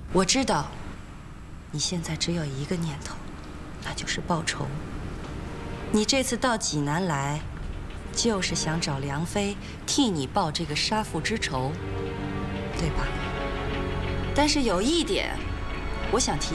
我知道，你现在只有一个念头，那就是报仇。你这次到济南来，就是想找梁妃替你报这个杀父之仇，对吧？但是有一点，我想提